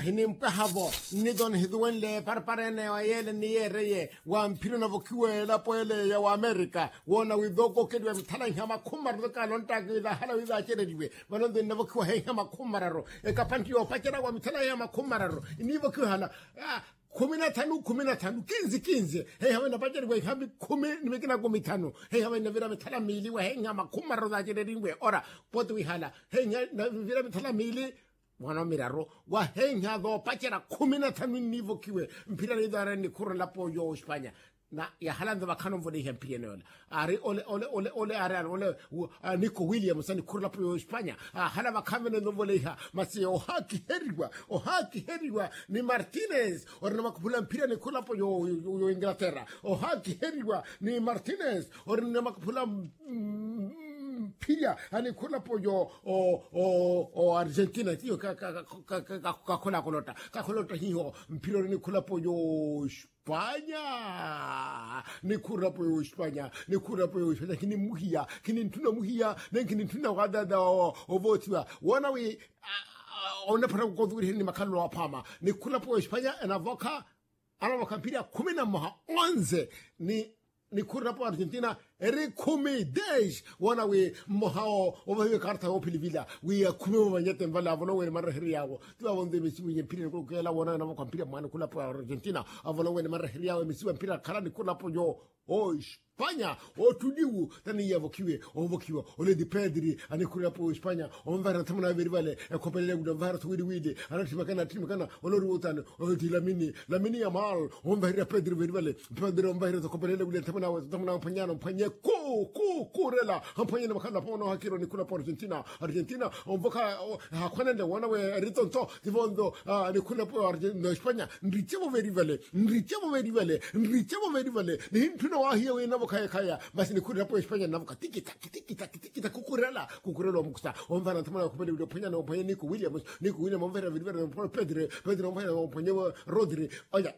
hinimpa havo ni don hidwen le parparene wa yele ni yereye wa mpino na vokiwe la poele ya wa Amerika wona widoko kedwe mtala hama kumar doka lonta gida hala wida chere diwe wanondo na vokiwa hama kumararo e kapanti yo pachera wa mtala hama kumararo ni vokiwa hala 15 kinzi hey hawe na pachera kwa habi 10 nimekina 15 hey hawe na vira mtala mili wa hama kumararo da chere diwe ora potu wi hala hey na vira mtala mili wana miraro wa henya do pachera 15 nivokiwe mpira ni dara ni kurla po yo Espanya na ya halanda bakano vode hempie nola ari ole ari ole Nico Williams ni kurla po yo Espanya hala bakamene no vole ha masi o haki heriwa ni Martinez orna makupula mpira ni kurla po yo Inglaterra o haki heriwa ni Martinez orna makupula pia ani kula poyo o Argentina tío ka kolota hiyo mpira ni kula poyo Espanya ni kula poyo Espanya kini muhia kini ntuna muhia kini ntuna wadada o votiwa wana we ona para kodhuri ni makalo apama ni kula poyo Espanya anavoka mpira 11 ni kura po Argentina eri 10 wana we mohao obawe karta opilivila we akume manyete mvala avono we marahiri yawo tu avonde misimu yempira ko kela wana na mpira mwana kula po Argentina avono we marahiri yawo misimu mpira kala ni kula po yo Espanya tudiwu tani yavokiwe ole di Pedri ani kula po Espanya onvara tamuna verivale kopelele gudavara tuwidi anatimakana olori utano oti Lamine Yamal onvara Pedri verivale Pedri onvara kopelele gudavara tamuna panye kurela panye makana pono hakiro ni kula po Argentina onvoka hakwanende wana we ritonto divondo ni kula po Espanya ndichemo verivale ni mpino wa hiyo inavo kaya basi ni kura po Espanya navo tikita kukurela muksta onvara tamana kupele video panya na panya Nico Williams onvara video Pedri onvara panya Rodri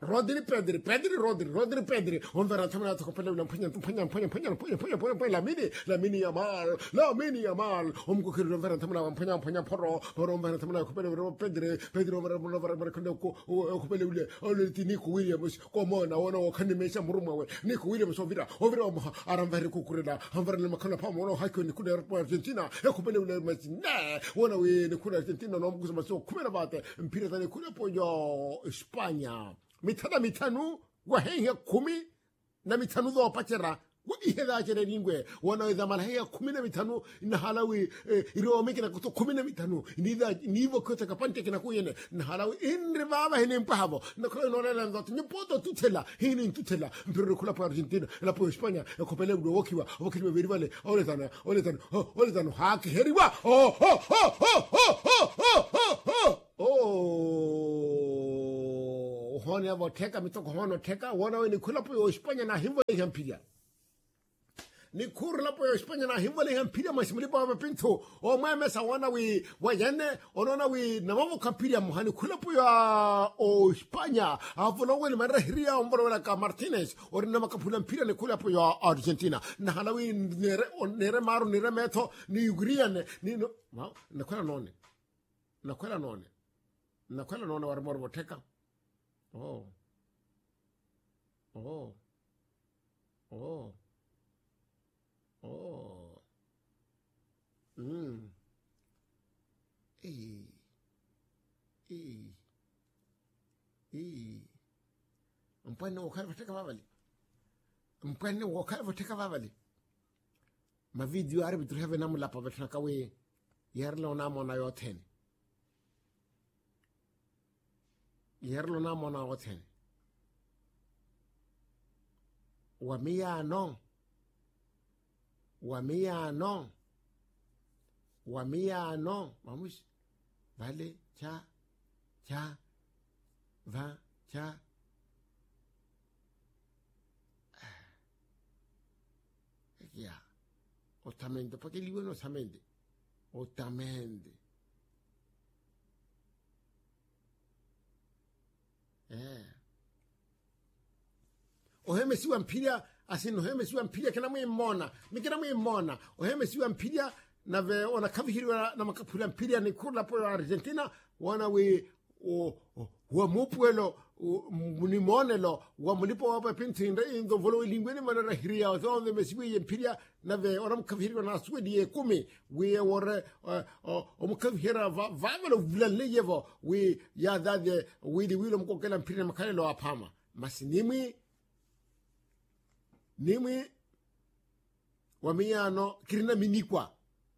Pedri onvara tamana kupele panya Lamine Yamal omkukiro onvara tamana panya poro onvara tamana kupele Pedri onvara kupele ole Nico Williams komona wana kanimesha muruma we Nico Williams ovira aramvare kukurela amvare le makana pa mono hako ni kuna Argentina ekupele ule mazina wana we ni kuna Argentina no mgusa maso kumena bate mpira tani kuna po yo Espanya mitanu wa henga 15 do pachera iheda chere lingwe wana za malaya 15 na halawi iro mekina kuto 15 nivo kota kapante kina kuyene na halawi inre baba hene mpahavo na kwa no lela ndoto nyopoto tutela hini tutela mpiro kula po Argentina la po Espanya kopele do wokiwa verivale ole tano haki heriwa hone abo teka mitoko hono teka wana we ni kula po Espanya na himbo yampia ni kurla po Espanya na himvale hampira masimuli pa pinto o mesa wana we wayane onona we na mamo kampira muhani kula po ya Espanya avono we marahiria omboro wala ka Martinez orina makapula mpira ni kula po ya Argentina na halawi nere maru nere meto ni ugriane ni no nakwela none warmoro boteka mpane wakala voteka vavali ma video arbitru have namu lapa vetna kawe yerlo namo na yoten wamia no vamos vale cha va cha ya otamente porque li bueno otamente oheme siwa mpira asino heme siwa mpira kana mwimona oheme siwa mpira na ve ona kavihiriwa na makapula mpira ni kula po Argentina wana we wa mupuelo munimonelo wa mulipo wa pintinda in the volo lingweni manara hiria on the mesiwi imperia na ve oram kafiri na swedi kumi we were omkafira vavelo vulalle yevo we ya that we the wilum kokela mpira makalelo apama masinimi nimwi wamiano kirina minikwa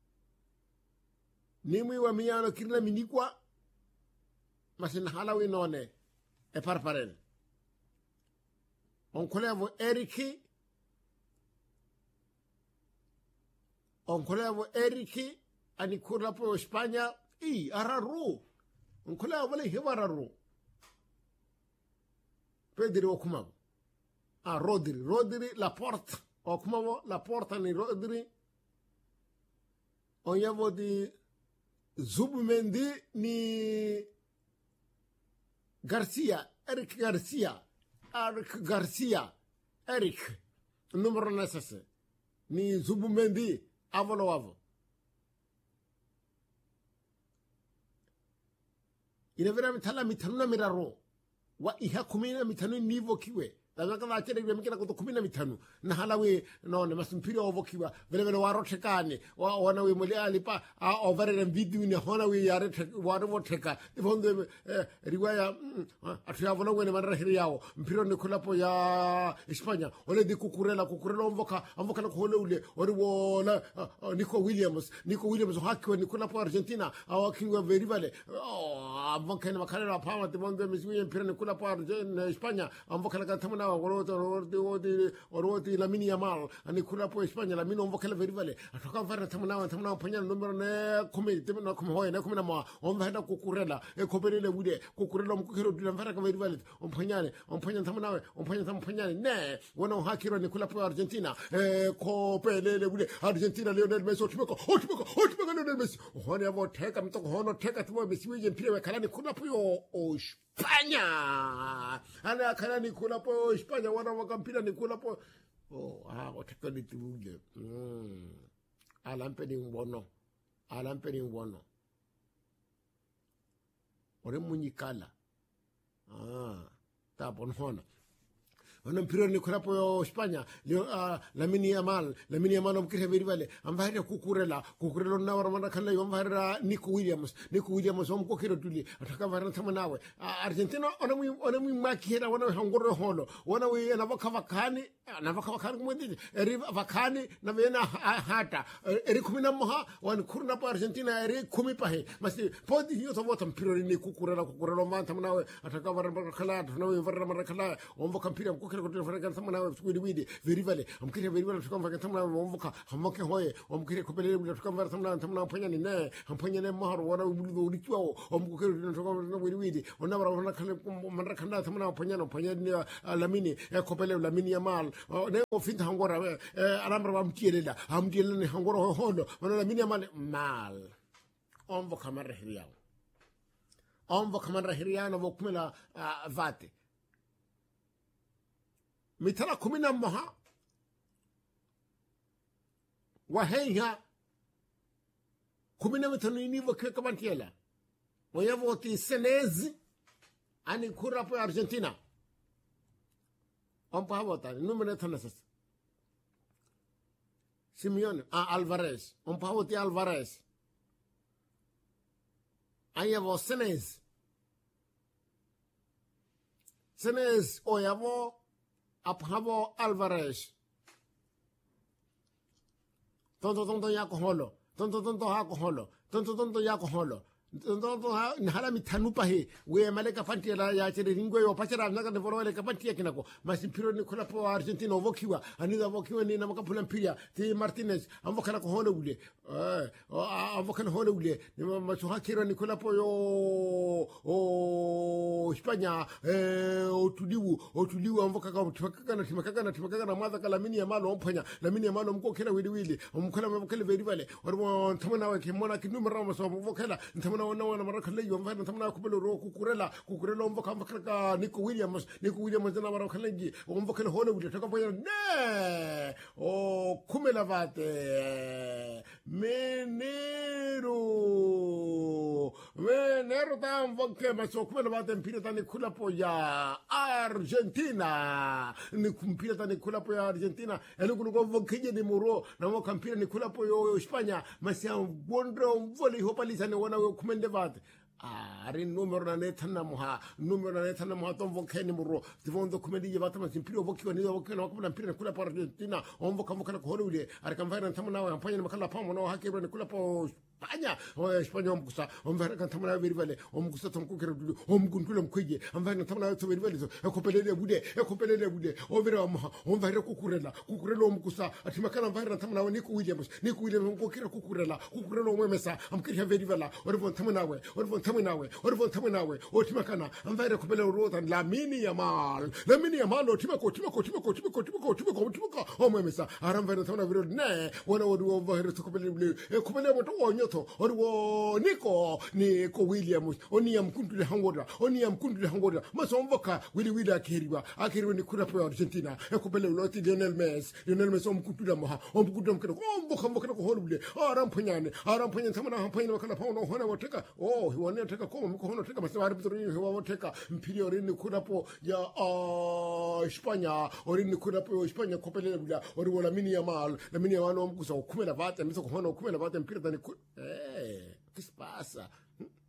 nimwi wamiano kirina minikwa masin halawi none e parparen on kolevo eriki ani kurla po Spagna araru on kolevo le hevararu pedri okumavo Rodri la porta okumavo la porta ni Rodri on yavo di Zubimendi ni Eric Garcia, numero necessaire. Ni Zubimendi, avolo. Inevera mitala mitanu miraro. Wa iha kumina mitanu nivo kiwe. Lazima achele mkina kuto kumina mitanu. Na halawe none masimpiri ovokiwa. Vile warotekane. Wana we mole alipa overe video ni hona we yare waro teka. Ifondo riwaya atuyavona wene mara hiriao. Mpiro ni kulapo ya Espanya. Ole di kukurela omvoka na kuhole ule. Ori wona Nico Williams hakiwa ni kulapo Argentina. Awakiwa very vale. Amvoka ni makalera pama tibondo misiwi mpiro ni kulapo Espanya. Amvoka na katamana oroti Lamine Yamal ani kula po Espanya Lamine onvokela very vale atoka vara tamana panya numero ne kumi timna kumi hoye ne kumi na ma onvahenda kukurela e koberele wude kukurela mukukero dila vara ka very vale ompanya tamana ne wona hakiro ni kula po Argentina kopelele wude Argentina Lionel Messi otibeko Lionel Messi hone avo teka mtoko hono teka timo Messi wije mpire kalani kula po Espanya ana kalani kula po Espanya wana wakampira ni kula po watakani tibuje alampeni mbono ore munyikala tapon hona wana mpira ni kula po Espanya Lamine Yamal omkire very vale amvahira kukurela na waramana kala yomvahira Nico Williams omkokiro tuli ataka vara tamanawe Argentina ona mu makira wana hangoro holo wana we na vakavakani kumwendije eri vakani na vena hata eri kumina moha wan kurna pa Argentina eri kumi pahe masi podi hiyo tavota mpira ni kukurela manta manawe ataka vara kala tunawe vara kala omvoka mpira mkokiro kutoka vara tamanawe widi very vale omkire very vale tukamva tamanawe omvoka hamoke hoye omkire kopelele bila tukamva tamanawe panya ni ne hampanya ne maharo wana ulikiwa omkokiro tukamva widi ona vara kala tamanawe panya ni Lamine kopelele Lamine Yamal ne ofinta hangora alambra bamtielela ni hangora hono wana Lamine Yamal mal omvo kamera hiriano vokumela vate mitala kumina moha wahenga kumina mitano inivo keka bantiela wayavoti Senezi ani kura po Argentina ompa vota numero tanasas Simeone Alvarez ompa voti Alvarez ayavo Senezi oyavo apavo Alvarez tonto yako holo tonto yako holo nhala mitanu pahe we maleka fantiela ya chere ringwe yo pachara naka de vorole ka fantia kinako masimpiro ni kula po Argentina vokiwa aniza vokiwa ni namaka pula mpira ti Martinez amvokana ko hono ule amvokana hono ule ni masuha kiro ni kula po yo Espanya otuliwu amvoka ka timakaka na madha kala Lamine Yamal ompanya Lamine Yamal omko kila wili omkola mvokele very vale orwo tamana we kimona kinumero maso mvokela tamana wana marakale yo mfana tamna kubelo ro kukurela omva kamba kaka Nico Williams na marakale omva kale Hollywood taka poya ne o kumela vate menero tam voke maso kumela vate mpira tani kula poya Argentina ni kumpira tani kula poya Argentina elukulu go voke ni muro na mo kampira ni kula poyo España masia bondro voli hopalisa ne wana kumende vate ari numero na netana muha tom vokeni muro divondo kumedi yevata masimpiro vokiwa ni vokena wakuna mpira kula pa Argentina omvo kamvokana ko Hollywood ari kamvaira ntamuna wa mpanya makala pamo no hakebra ni kula po España España omkusa omvera kantamuna verivale omkusa tomkukere omkuntule mkwije amvera ntamuna to verivale ekopelele bude overa omvera kukurela omkusa atimakana mvera ntamuna wa Nico Williams mkokira kukurela omwemesa amkirya verivala orivon tamunawe Orivon otimakana amvera kupele urota Lamine Yamal otimako omwemesa aramvera tamuna vero ne wana odu overa kupele moto onyoto orwo Nico Williams onia mkundule hangoda maso omvoka wili akiriwa ni kura po Argentina kupele uloti Lionel Messi omkundula moha omkundula mkena omvoka ko Hollywood arampanyane tamuna hampanyane wakala pauno hona wateka hiwane teka koma mkohono teka masawari bitoni hiwa teka mpili orini kurapo ya España orini kurapo España kopele bula ori wala Lamine Yamal omkusa kumela vate miso kohono kumela vate mpira tani que se passa?